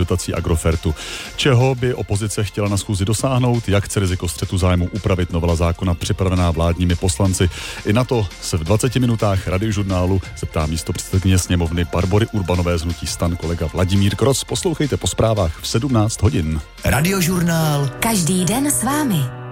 dotací Agrofertu. Čeho by opozice chtěla na schůzi dosáhnout, jak chce riziko střetu zájmu upravit novela zákona připravená vládními poslanci. I na to se v 20 minutách Radiožurnálu zeptá místopředsedkyně sněmovny Barbory Urbanové z hnutí STAN kolega Vladimír Kroc. Poslouchejte po zprávách v 17 hodin. Radiožurnál. Každý den s vámi.